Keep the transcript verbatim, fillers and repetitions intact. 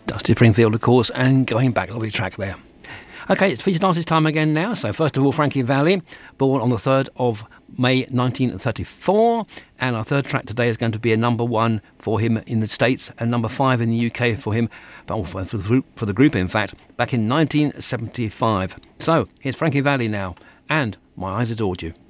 Dusty Springfield, of course, and Going Back, lovely track there. Okay, it's featured artist time again now. So first of all, Frankie Valli, born on the third of May nineteen thirty-four, and our third track today is going to be a number one for him in the States and number five in the U K for him, but for the group, for the group in fact, back in nineteen seventy-five. So here's Frankie Valli now, and My Eyes Adored You.